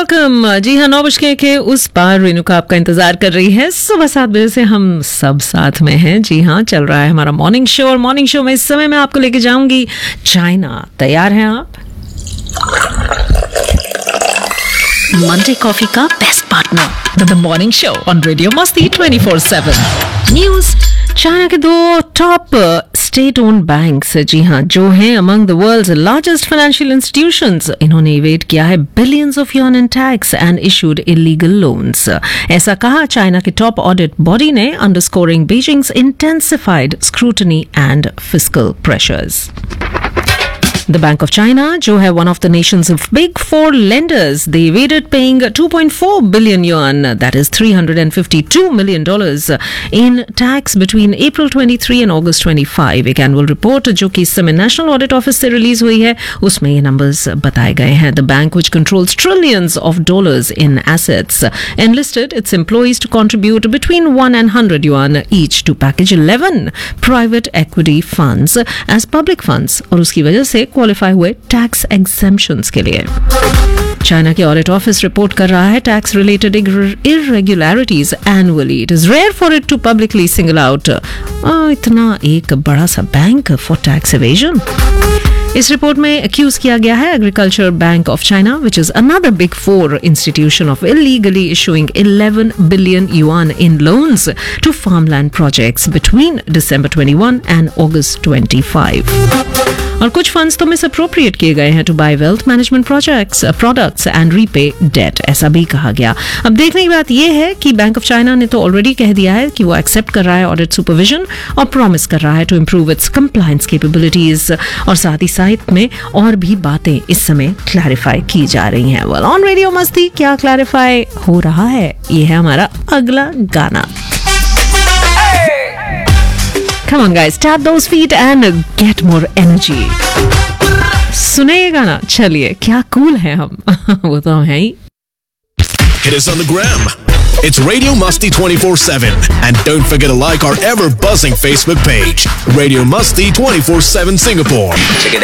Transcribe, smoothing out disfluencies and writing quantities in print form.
Welcome. जी हाँ, 9 बजे के उस पार रेणुका आपका इंतजार कर रही है। सुबह 7 बजे से हम सब साथ में हैं। जी हाँ, चल रहा है हमारा मॉर्निंग शो और मॉर्निंग शो में इस समय मैं आपको लेके जाऊंगी चाइना। तैयार हैं आप? मंडे कॉफी का best partner the morning show on radio मस्ती 24/7 न्यूज। चाइना के दो टॉप स्टेट ओन्ड बैंक्स, जी हाँ, जो हैं among the world's largest financial institutions, इन्होंने इवेड किया है billions of yuan in tax and issued illegal loans. ऐसा कहा चाइना के टॉप ऑडिट बॉडी ने, अंडरस्कोरिंग Beijing's intensified scrutiny and fiscal pressures. The Bank of China, जो है one of the nation's big four lenders, they evaded paying 2.4 billion yuan, that is $352 million in tax between April 23 and August 25. एक annual report जो कि इस समय national audit office से release हुई है, उसमें ये नंबर्स बताए गए हैं। The bank, which controls trillions of dollars in assets, enlisted its employees to contribute between 1 and 100 yuan each to package 11 private equity funds as public funds, और उसकी वजह से क्वालिफाई हुए टैक्स एग्जेम्पशंस के लिए। चाइना के ऑडिट ऑफिस रिपोर्ट कर रहा है tax related irregularities annually. It is rare for it to publicly single out इतना एक बड़ा सा बैंक फॉर टैक्स एवेजन। इस रिपोर्ट में एक्यूज किया गया है agriculture bank of China, which is another big four institution of illegally issuing 11 billion yuan in loans to farmland projects between December 21 and August 25. और कुछ फंड्स तो miss appropriate किए गए हैं to bye wealth management products and repay date, ऐसा भी कहा गया। अब देखने की बात यह है कि बैंक ऑफ चाइना ने तो ऑलरेडी कह दिया है कि वो एक्सेप्ट कर रहा है ऑडिट सुपरविजन और प्रॉमिस कर रहा है to improve it's compliance capabilities, और साथ ही साथ में और भी बातें इस समय क्लैरिफाई की जा रही हैं। वेल, ऑन रेडियो मस्ती क्या क्लैरिफाई हो रहा है, ये है हमारा अगला गाना। Come on guys, tap those feet and get more energy. सुने ये गाना, चलिए क्या कूल है हम वो तो हम हैं ही। Hit us on the gram. It's Radio Musty 24/7. And don't forget to like our ever buzzing Facebook page, Radio Musty 24/7 Singapore. Check it out.